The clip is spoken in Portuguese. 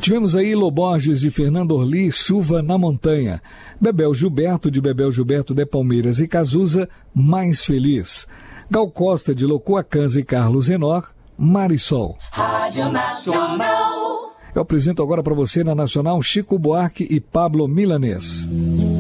Tivemos aí Lô Borges de Fernando Orli, Chuva na Montanha. Bebel Gilberto de Bebel Gilberto de Palmeiras e Cazuza, Mais Feliz. Gal Costa de Locoacanza e Carlos Renor, Marisol. Rádio Nacional. Eu apresento agora para você na Nacional Chico Buarque e Pablo Milanês.